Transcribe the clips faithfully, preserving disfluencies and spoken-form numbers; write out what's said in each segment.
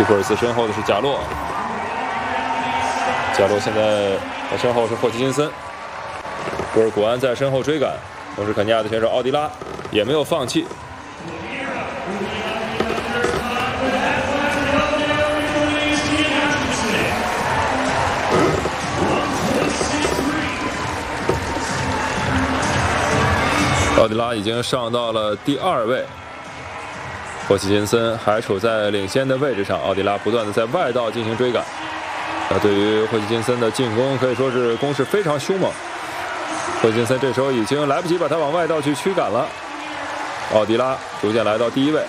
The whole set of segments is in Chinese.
皮普尔斯身后的是贾洛，贾洛现在在身后是霍奇金森，博尔古安在身后追赶，同时肯尼亚的选手奥迪拉也没有放弃。 奥迪拉已经上到了第二位，霍奇金森还处在领先的位置上。奥迪拉不断的在外道进行追赶，那对于霍奇金森的进攻可以说是攻势非常凶猛。霍奇金森这时候已经来不及把他往外道去驱赶了，奥迪拉逐渐来到第一位，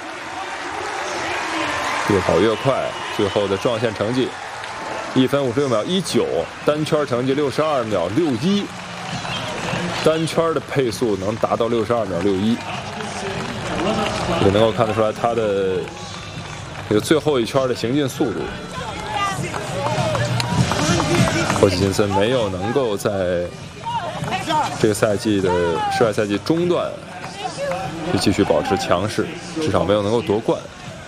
越跑越快，最后的撞线成绩一分五十六秒一九，单圈成绩六十二秒六一。 单圈的配速能达到六十二秒六一，也能够看得出来他的这个最后一圈的行进速度。霍奇金森没有能够在这个赛季的世外赛季中段去继续保持强势，至少没有能够夺冠。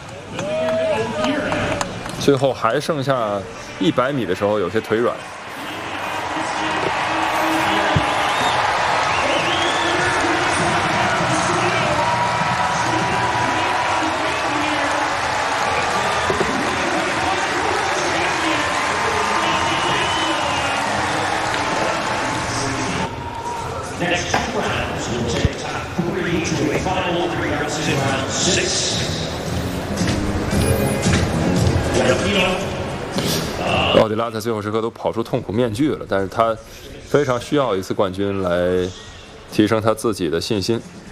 最后还剩下一百米的时候，有些腿软。 Next two rounds will take top three to a final three rounds in round six. 奥迪拉在最后时刻都跑出痛苦面具了，但是他非常需要一次冠军来提升他自己的信心。